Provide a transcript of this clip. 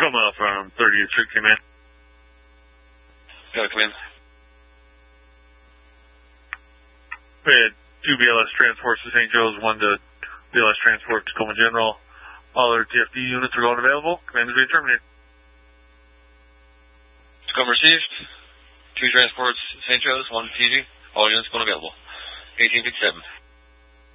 Tacoma from 30th Street, come in. Got to come in. We had 2 BLS transports to St. Joe's, 1 to BLS transport to Tacoma General. All other TFD units are going available. Command is being terminated. Tacoma received. 2 transports, St. Joe's, 1 TG. All units going available. 1857.